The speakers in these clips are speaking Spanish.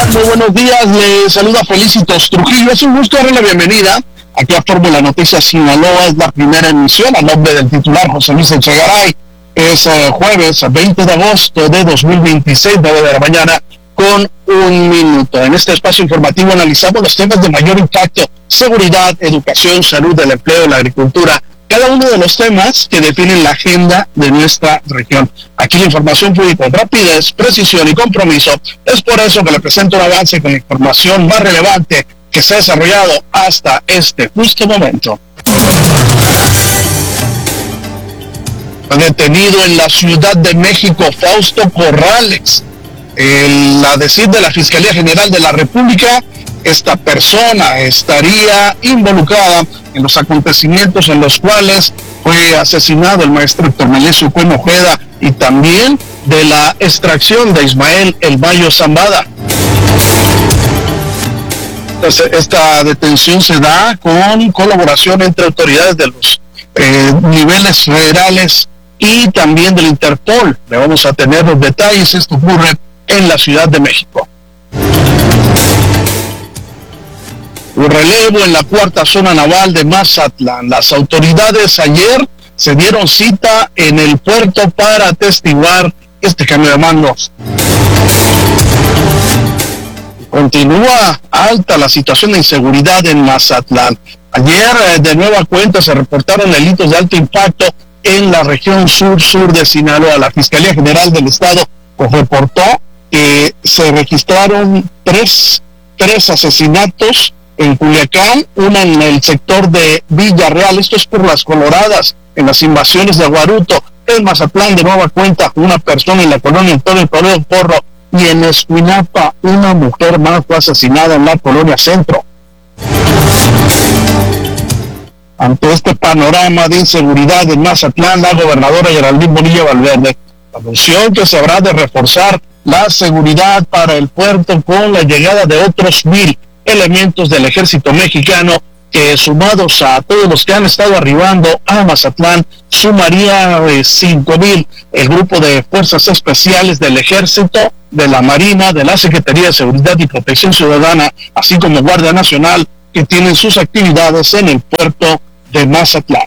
Muy buenos días, le saluda Felicitos Trujillo. Es un gusto darle la bienvenida aquí a Fórmula Noticias Sinaloa. Es la primera emisión a nombre del titular José Luis Echegaray. Es jueves 20 de agosto de 2026, 9 de la mañana con 1 minuto. En este espacio informativo analizamos los temas de mayor impacto: seguridad, educación, salud, el empleo, la agricultura. Cada uno de los temas que definen la agenda de nuestra región. Aquí la información fluye con rapidez, precisión y compromiso. Es por eso que le presento un avance con la información más relevante que se ha desarrollado hasta este justo momento. Detenido en la Ciudad de México Fausto Corrales. A decir de la Fiscalía General de la República, esta persona estaría involucrada en los acontecimientos en los cuales fue asesinado el maestro Héctor Melesio Cuen Ojeda y también de la extracción de Ismael El Mayo Zambada. Entonces, esta detención se da con colaboración entre autoridades de los niveles federales y también del Interpol. Le vamos a tener los detalles. Esto ocurre en la Ciudad de México. Un relevo en la cuarta zona naval de Mazatlán. Las autoridades ayer se dieron cita en el puerto para atestiguar este cambio de mandos. Continúa alta la situación de inseguridad en Mazatlán. Ayer de nueva cuenta se reportaron delitos de alto impacto en la región sur de Sinaloa. La Fiscalía General del Estado reportó que se registraron tres asesinatos en Culiacán, una en el sector de Villarreal, esto es por las Coloradas, en las invasiones de Aguaruto. En Mazatlán, de nueva cuenta, una persona en la colonia Antonio Toledo Porro, y en Escuinapa, una mujer más fue asesinada en la colonia Centro. Ante este panorama de inseguridad en Mazatlán, la gobernadora Geraldine Bonilla Valverde anunció que se habrá de reforzar la seguridad para el puerto con la llegada de otros 1,000 elementos del ejército mexicano, que sumados a todos los que han estado arribando a Mazatlán, sumaría 5,000 el grupo de fuerzas especiales del ejército, de la Marina, de la Secretaría de Seguridad y Protección Ciudadana, así como Guardia Nacional, que tienen sus actividades en el puerto de Mazatlán.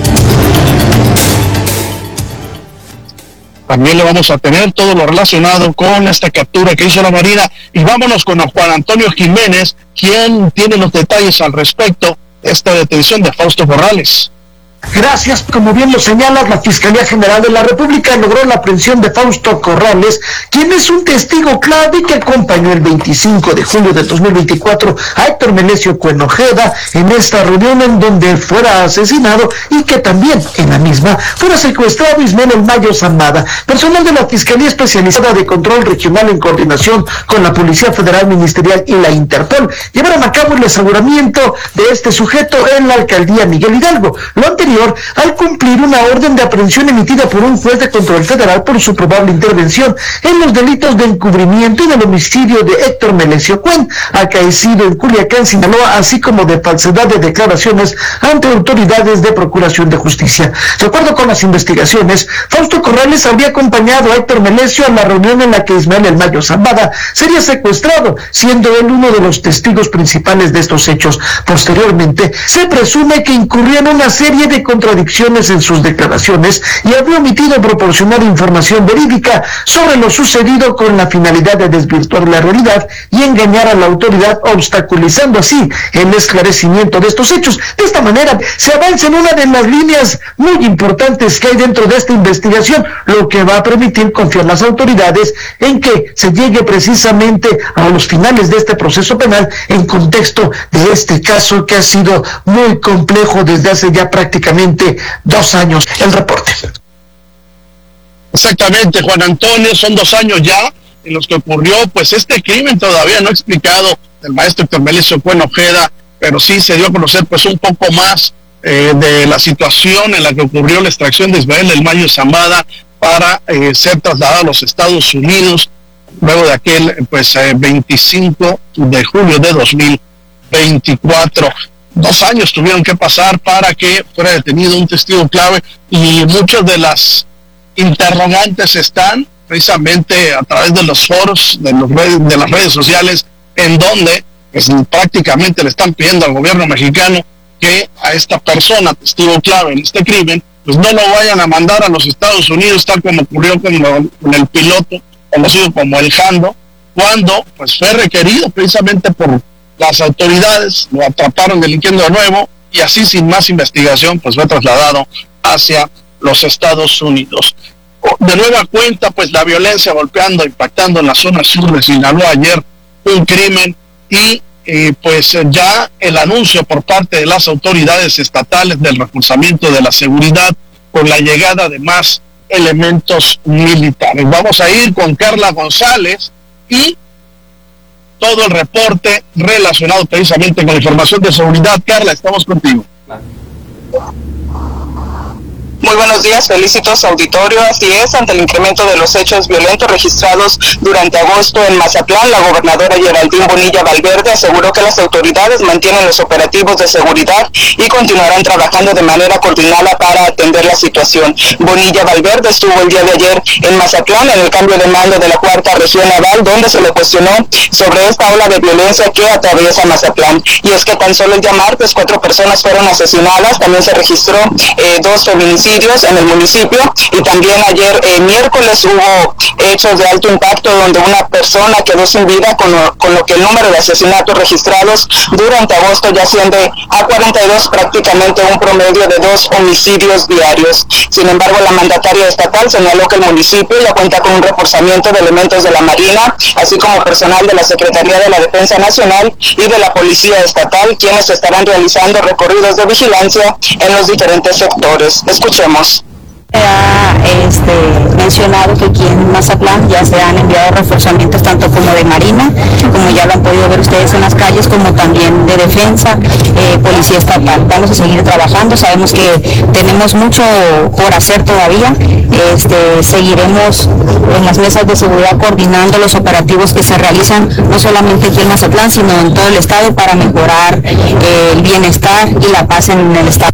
También le vamos a tener todo lo relacionado con esta captura que hizo la Marina. Y vámonos con Juan Antonio Jiménez, quien tiene los detalles al respecto de esta detención de Fausto Corrales. Gracias. Como bien lo señalas, la Fiscalía General de la República logró la aprehensión de Fausto Corrales, quien es un testigo clave que acompañó el 25 de julio de 2024 a Héctor Melesio Cuen Ojeda en esta reunión en donde fuera asesinado, y que también en la misma fuera secuestrado Ismael El Mayo Zambada. Personal de la Fiscalía Especializada de Control Regional, en coordinación con la Policía Federal Ministerial y la Interpol, llevaron a cabo el aseguramiento de este sujeto en la alcaldía Miguel Hidalgo. Lo anterior al cumplir una orden de aprehensión emitida por un juez de control federal por su probable intervención en los delitos de encubrimiento y del homicidio de Héctor Melesio Cuen, acaecido en Culiacán, Sinaloa, así como de falsedad de declaraciones ante autoridades de procuración de justicia. De acuerdo con las investigaciones, Fausto Corrales habría acompañado a Héctor Melesio a la reunión en la que Ismael El Mayo Zambada sería secuestrado, siendo él uno de los testigos principales de estos hechos. Posteriormente, se presume que incurrió en una serie de contradicciones en sus declaraciones y habría omitido proporcionar información verídica sobre lo sucedido con la finalidad de desvirtuar la realidad y engañar a la autoridad, obstaculizando así el esclarecimiento de estos hechos. De esta manera se avanza en una de las líneas muy importantes que hay dentro de esta investigación, lo que va a permitir confiar a las autoridades en que se llegue precisamente a los finales de este proceso penal en contexto de este caso que ha sido muy complejo desde hace ya prácticamente 2 años. El reporte. Exactamente, Juan Antonio, son 2 años ya en los que ocurrió pues este crimen todavía no explicado del maestro Héctor Melesio Cuen Ojeda, pero sí se dio a conocer pues un poco más de la situación en la que ocurrió la extracción de Ismael El Mayo Zambada para ser trasladado a los Estados Unidos luego de aquel 25 de julio de 2024. 2 años tuvieron que pasar para que fuera detenido un testigo clave, y muchas de las interrogantes están precisamente a través de los foros, de las redes sociales, en donde pues, prácticamente le están pidiendo al gobierno mexicano que a esta persona, testigo clave en este crimen, pues no lo vayan a mandar a los Estados Unidos, tal como ocurrió con el piloto conocido como el Jando, cuando pues fue requerido precisamente por las autoridades, lo atraparon delinquiendo de nuevo y así sin más investigación pues fue trasladado hacia los Estados Unidos. De nueva cuenta pues la violencia golpeando, impactando en la zona sur de Sinaloa ayer, un crimen y pues ya el anuncio por parte de las autoridades estatales del reforzamiento de la seguridad con la llegada de más elementos militares. Vamos a ir con Carla González y todo el reporte relacionado precisamente con la información de seguridad. Carla, estamos contigo. Muy buenos días, felicitos auditorio. Así es, ante el incremento de los hechos violentos registrados durante agosto en Mazatlán, la gobernadora Geraldine Bonilla Valverde aseguró que las autoridades mantienen los operativos de seguridad y continuarán trabajando de manera coordinada para atender la situación. Bonilla Valverde estuvo el día de ayer en Mazatlán en el cambio de mando de la Cuarta Región Naval, donde se le cuestionó sobre esta ola de violencia que atraviesa Mazatlán. Y es que tan solo el día martes 4 personas fueron asesinadas, también se registró 2 feminicidios en el municipio y también ayer miércoles hubo hechos de alto impacto donde una persona quedó sin vida, con lo que el número de asesinatos registrados durante agosto ya asciende a 42, prácticamente un promedio de 2 homicidios diarios. Sin embargo, la mandataria estatal señaló que el municipio ya cuenta con un reforzamiento de elementos de la Marina, así como personal de la Secretaría de la Defensa Nacional y de la Policía Estatal, quienes estarán realizando recorridos de vigilancia en los diferentes sectores. Escuchemos. Ha mencionado que aquí en Mazatlán ya se han enviado reforzamientos tanto como de Marina, como ya lo han podido ver ustedes en las calles, como también de Defensa, Policía Estatal. Vamos a seguir trabajando, sabemos que tenemos mucho por hacer todavía. Seguiremos en las mesas de seguridad coordinando los operativos que se realizan no solamente aquí en Mazatlán, sino en todo el estado para mejorar el bienestar y la paz en el estado.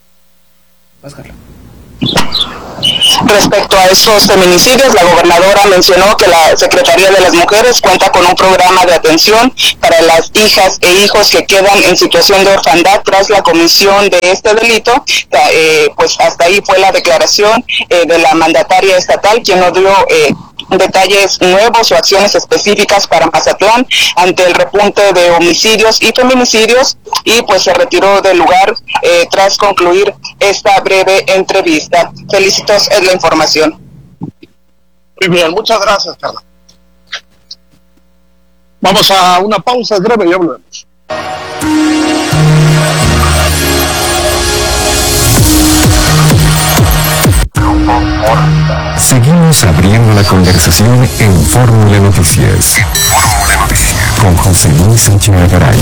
Respecto a estos feminicidios, la gobernadora mencionó que la Secretaría de las Mujeres cuenta con un programa de atención para las hijas e hijos que quedan en situación de orfandad tras la comisión de este delito. Pues hasta ahí fue la declaración de la mandataria estatal, quien nos dio detalles nuevos o acciones específicas para Mazatlán ante el repunte de homicidios y feminicidios, y pues se retiró del lugar tras concluir esta breve entrevista. Felicitos, es la información. Muy bien, muchas gracias, Carla. Vamos a una pausa breve y volvemos. Seguimos abriendo la conversación en Fórmula Noticias. Con José Luis Sánchez Garay.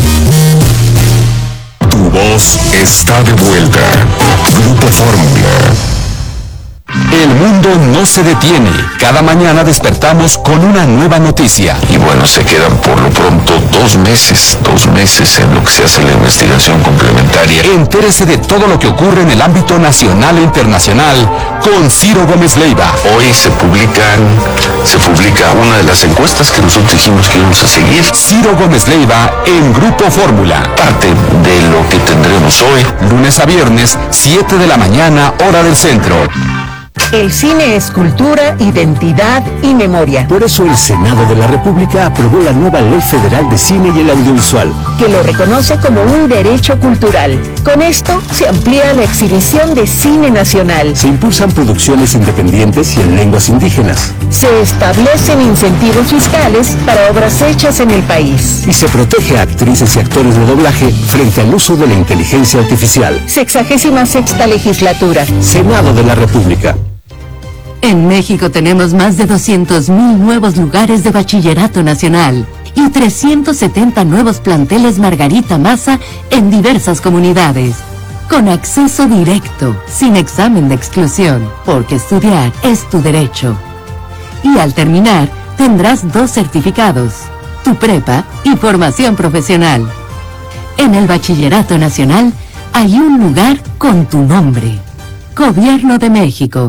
Tu voz está de vuelta. Grupo Fórmula. El mundo no se detiene. Cada mañana despertamos con una nueva noticia. Y bueno, se quedan por lo pronto 2 meses en lo que se hace la investigación complementaria. Entérese de todo lo que ocurre en el ámbito nacional e internacional con Ciro Gómez Leiva. Hoy se publica una de las encuestas que nosotros dijimos que íbamos a seguir. Ciro Gómez Leiva en Grupo Fórmula. Parte de lo que tendremos hoy. Lunes a viernes, 7 de la mañana, hora del centro. El cine es cultura, identidad y memoria. Por eso el Senado de la República aprobó la nueva Ley Federal de Cine y el Audiovisual, que lo reconoce como un derecho cultural. Con esto se amplía la exhibición de cine nacional. Se impulsan producciones independientes y en lenguas indígenas. Se establecen incentivos fiscales para obras hechas en el país. Y se protege a actrices y actores de doblaje frente al uso de la inteligencia artificial. 66ª legislatura. Senado de la República. En México tenemos más de 200,000 nuevos lugares de bachillerato nacional y 370 nuevos planteles Margarita Maza en diversas comunidades, con acceso directo, sin examen de exclusión, porque estudiar es tu derecho. Y al terminar, tendrás 2 certificados, tu prepa y formación profesional. En el bachillerato nacional hay un lugar con tu nombre. Gobierno de México.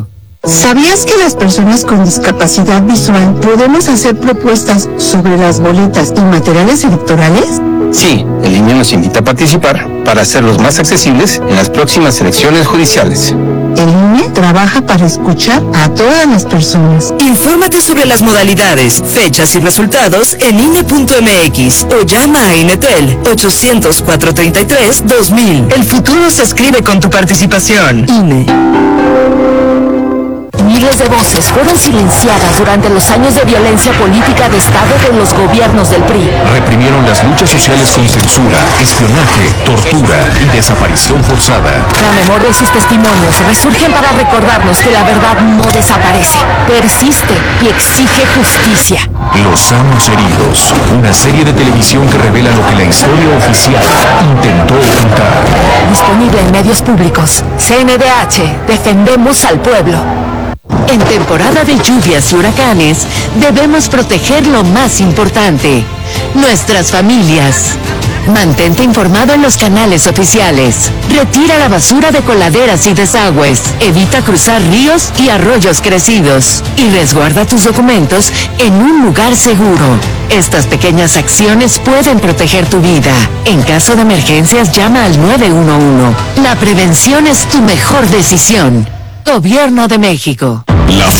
¿Sabías que las personas con discapacidad visual podemos hacer propuestas sobre las boletas y materiales electorales? Sí, el INE nos invita a participar para hacerlos más accesibles en las próximas elecciones judiciales. El INE trabaja para escuchar a todas las personas. Infórmate sobre las modalidades, fechas y resultados en INE.mx o llama a INETEL 800-433-2000. El futuro se escribe con tu participación. INE. Miles de voces fueron silenciadas durante los años de violencia política de Estado de los gobiernos del PRI. Reprimieron las luchas sociales con censura, espionaje, tortura y desaparición forzada. La memoria y sus testimonios resurgen para recordarnos que la verdad no desaparece, persiste y exige justicia. Los Amos Heridos, una serie de televisión que revela lo que la historia oficial intentó ocultar. Disponible en medios públicos. CNDH, defendemos al pueblo. En temporada de lluvias y huracanes, debemos proteger lo más importante, nuestras familias. Mantente informado en los canales oficiales. Retira la basura de coladeras y desagües. Evita cruzar ríos y arroyos crecidos. Y resguarda tus documentos en un lugar seguro. Estas pequeñas acciones pueden proteger tu vida. En caso de emergencias, llama al 911. La prevención es tu mejor decisión. Gobierno de México. La